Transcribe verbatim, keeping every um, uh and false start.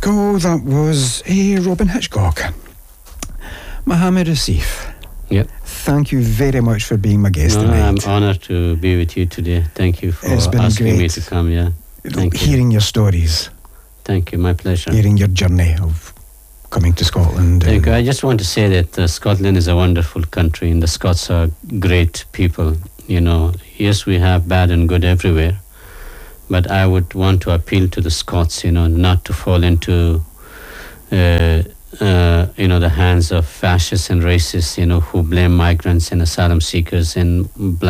Oh, that was a Robin Hitchcock. Mohammed Asif. Yep. Thank you very much for being my guest no, tonight. I'm honored to be with you today. Thank you for It's been asking great. me to come. Yeah. Thank you. Hearing your stories, Thank you. My pleasure. hearing your journey of coming to Scotland. Thank you. and- I just want to say that uh, Scotland is a wonderful country, and the Scots are great people. You know, yes, we have bad and good everywhere, but I would want to appeal to the Scots, you know, not to fall into, uh, uh, you know, the hands of fascists and racists, you know, who blame migrants and asylum seekers and black